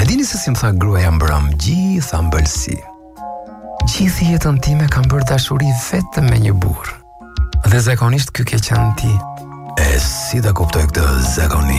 dini se si më tha gruaja mbrëm, gjitha mbëlsi. Gjithë jetën time kam bërë dashuri vetëm me një burr. Dhe zakonisht ky ke qenë ti. E si ta kuptoj këtë zakonisht?